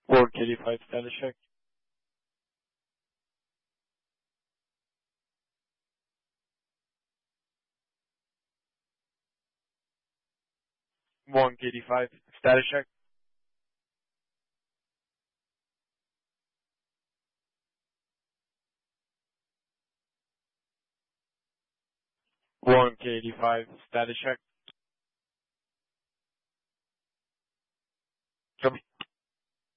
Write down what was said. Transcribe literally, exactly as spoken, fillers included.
one K eighty-five status check. one K eighty-five status check. one K eighty-five status check. Copy.